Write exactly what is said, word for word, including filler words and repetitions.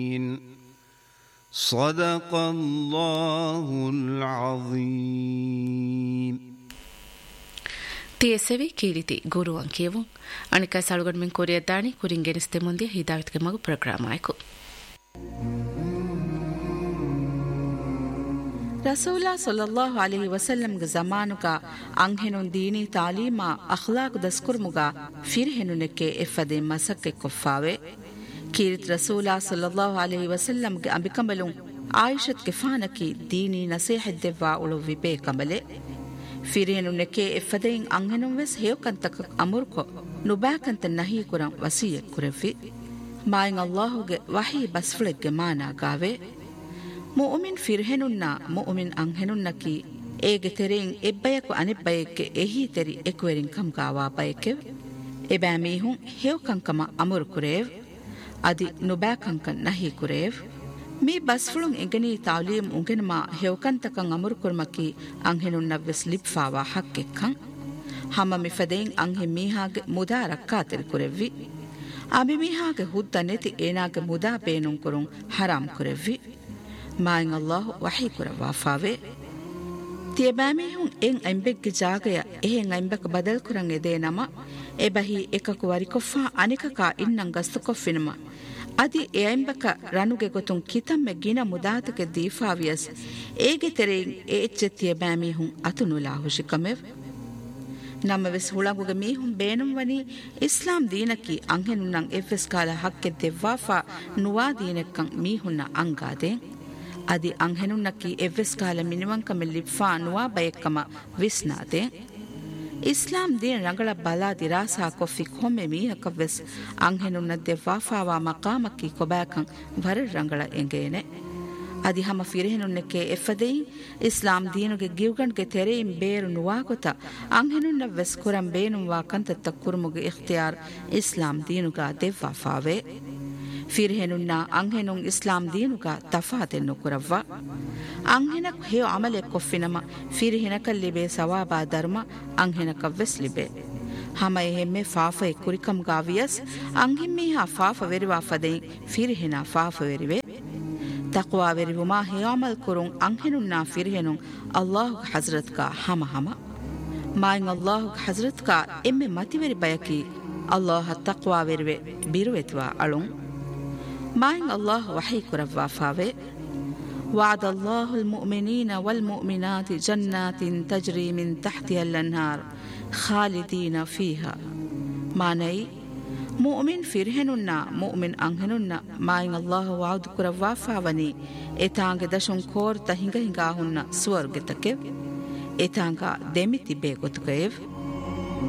صدق الله العظيم. ತಿಯಸವಿ ಕೀರಿತಿ ಗುರು ಅಂಕೇವು ಅಣಿಕ ಸಾಳುಗಡ್ men ಕೊರಿಯದ್ದಾಣಿ ಕುರಿಂಗೆನಿಸ್ತೆ ಮುಂದೆ ಹಿದಾಯತ್ಗೆ ಮಗು program ಆಯ್ಕು ರಸೂಲಾ ಸಲ್ಲಲ್ಲಾಹು ಅಲೈಹಿ ವಸಲ್ಲಂ ಗ ಜಮಾನುಗ ಅಂಹೆನುನ್ ದೀನಿ ತಾಲೀಮಾ ಅಖ್ಲಾಕ್ ದಸ್ಕುರ್ಮುಗ ಫಿರ್ಹೆನುನೆಕ್ಕೆ ಎಫದೆ ಮಸಕ್ಕೆ ಕೊಫಾವೆ ಕೀರಿತ್ ರಸೂಲಾ ಸಲ್ಲಲ್ಲಾಹು ಅಲೈಹಿ ವಸಲ್ಲಂ ಗೆ ಅಂಬಿಕಂಬಲು ಆಯಿಷತ್ ಗೆ ಫಾನಕಿ ದೀನಿ ನಸೀಹತ್ ದೆವ್ವಾ ಉಳು ವಿಪೇ ಕಂಬಲೆ ಫಿರ್ಹೆನುನೆಕ್ಕೆ ಎಫದೆಯಿನ್ ಅಂಹೆನುನ್ ವೆಸ್ ಹೇವಕಂತಕ ಅಮುರ್ಕೊ ನುಬಾಕಂತ ನಹಿ ಕುರಂ ವಸಿಯತ್ ಕುರೆಫಿ ಮಾಯಿನ್ ಅಲ್ಲಾಹುಗೆ ವಹಿ ಬಸ್ಫುಳೆಗ್ಗೆ ಮಾನಾಗಾವೆ ಮುಅ್ಮಿನ್ ಫಿರ್ಹೆನುನ್ನ ಮುಅ್ಮಿನ್ ಅಂಹೆನುನ್ನಕಿ ಏಗೆ ತೆರೆಯಿನ್ ಎಬ್ಬಯಕು ಅನಿಬ್ಬಯಕ್ಕೆ ಎಹಿ ತೆರಿ ಎಕ್ವೆರಿನ್ ಕಂಗಾವಾ ಬಯಕೆ ಎಬෑ මීහුන් ಹೇವಕಂಕಮ ಅಮುರು ಕುರೇವ್ ಅದಿ ನುಬಾಕಂಕನ್ ನಹಿ ಕುರೇವ್ ಮೀ ಬಸ್ಫುಳುನ್ ಎಂಗನಿ ತಾಲೀಮ್ ಉಂಗೆನಮ ಹೇವಕಂತಕನ್ ಅಮುರು ಕುರ್ಮಕಿ ಅಂಹೆನುನ್ನವ್ವೆಸ್ ಲಿಪ್ಫಾವಾ ಹಕ್ಕೆಕ್ಕಂ ಹಮ ಮಿಫದೆಯಿನ್ ಅಂಹೆ ಮೀಹಾಗೆ ಮುದಾ ರಕ್ಕಾತೆರಿ ಕುರೆವ್ವಿ ಅಮಿ ಮೀಹಾಗೆ ಹುದ್ದ ನೆತಿ ಏನಾಗೆ ಮುದಾ ಬೇನುನ್ ಕುರುನ್ ಹರಾಮ್ ಕುರೆವ್ವಿ ಮಾಯಿನ್ ಅಲ್ಲಾಹು ವಹಿ ಕುರವಾಫಾವೆ ತಿಯಬಾಮೀಹುನ್ ಎನ್ ಅಂಬೆಗ್ಗೆ ಜಾಗಯ ಎಹೆನ್ ಅಂಬೆಕ ಬದಲ್ ಕುರಂ ಎದೇ ನಮ ಎಬಹಿ ಎಕಕು ವರಿಕೊಫಾ ಅನಿಕಕ ಇನ್ನಂ ಗಸ್ತು ಕೊಫ್ಫಿನಮ ಅದಿ ಎ ಅಂಬೆಕ ರನುಗೆ ಗೊತುನ್ ಕಿತಮ್ಮೆ ಗಿನ ಮುದಾತಕೆ ದೀಫಾವಿಯಸ್ ಏಗೆ ತೆರೆಯಿನ್ ಎ ಎಚ್ಚೆ ತಿಯಬಾಮೀಹುನ್ ಅತುನುಲಾ ಹುಶಿಕಮೆವ್ ನಮ್ಮ ವೆಸ್ ಹುಳಂಗುಗೆ ಮೀಹುನ್ ಬೇನುಂ ವನಿ ಇಸ್ಲಾಂ ದೀನಕಿ ಅಂಹೆನುನ್ನಂ ಎಫ್ಎಸ್ ಕಾಲ ಹಕ್ಕೆ ದೆವ್ವಾಫಾ ನುವಾ ದೀನೆಕ್ಕಂ ಮೀಹುನ್ನ ಅಂಗಾದೆ ಅದಿ ಅಂಹೆನುನ್ನಕಿ ಎವ್ವೆಸ್ ಕಾಲ ಮಿನಿವಂಕಮ ಲಿಫ್ಫಾ ನುವಾ ಬಯಕ್ಕಮ ವಿಸ್ನಾದೆ ಇಸ್ಲಾಂ ದೀನ ರಂಗಳ ಬಲಾ ದಿರಾಸಾ ಕೊಫಿ ಕೊಮ್ಮೆ ಮೀಹಕವೆಸ್ ಅಂಹೆನುನ್ನ ದೆವ್ವಾಫಾವಾ ಮಕಾಮಕ್ಕಿ ಕೊಬಾಕಂ ವರ ರಂಗಳ ಎಂಗೇನೆ ಅದಿ ಹಮ ಫಿರೆಹೆನುನ್ನಕ್ಕೆ ಎಫದೆಯಿನ್ ಇಸ್ಲಾಂ ದೀನುಗೆ ಗಿವ್ಗಣ್ಗೆ ತೆರೆಯಿನ್ ಬೇರು ನುವಾಗೊತ ಅಂಹೆನುನ್ನ ವೆಸ್ ಕುರಂ ಬೇನುವಾ ಕಂತತ್ತ ಕುರುಮುಗೆ ಇಖ್ತಿಯಾರ್ ಇಸ್ಲಾಂ ದೀನುಗ ದೆವ್ವಾಫಾವೆ ಫಿರ್ಹೆನುನ್ನ ಅಂಹೆನುನ್ ಇಸ್ಲಾಂ ದೀನುಗ ತಫಾತೆನ್ನು ಕುರವ್ವ ಅಂಹೆನಕ್ ಹೇವ ಅಮಲೆ ಕೊಫ್ಫಿನಮ ಫಿರ್ಹೆನಕಲ್ಲಿಬೆ ಸವಾಬಾ ಧರ್ಮ ಅಂಹೆನಕವ್ವೆಸ್ ಲಿಬೆ ಹಮ ಎಹೆಮ್ಮೆ ಫಾಫೆ ಕುರಿಕಂ ಗಾವಿಯಸ್ ಅಂಹಿಮ್ಮೀಹಾ ಫಾಫ ವೆರಿವಾ ಫದೆಯಿನ್ ಫಿರ್ಹೆನ ಫಾಫ ವೆರಿವೆ ತಕ್ವಾ ವೆರಿವುಮಾ ಹೇವಮಲ್ ಕುರುನ್ ಅಂಹೆನುನ್ನ ಫಿರ್ಹೆನುನ್ ಅಲ್ಲಾಹು ಹಜ್ರತ್ಕ ಹಮ ಹಮ ಮಾಯಿನ್ ಅಲ್ಲಾಹು ಹಜ್ರತ್ಕ ಎಮ್ಮೆ ಮತಿವೆರಿ ಬಯಕಿ ಅಲ್ಲಾಹ ತಕ್ವಾ ವೆರಿವೆ ಬಿರುವೆತ್ವಾ ಅಳುಂ ಮಾಯಿನ್ ಅಲ್ಲಾಹ್ ವಹಿ ಕುರವ್ವಾಫಾವೆ وعد الله المؤمنين والمؤمنات جنات تجري من تحتها الأنهار خالدين فيها معنى مؤمن فرهننا مؤمن أنهننا ماين الله وعد كروافاوني إتانغ دشون كور تهنغ هنغاهن سورغ تكيف إتانغ دمتي بيغتكيف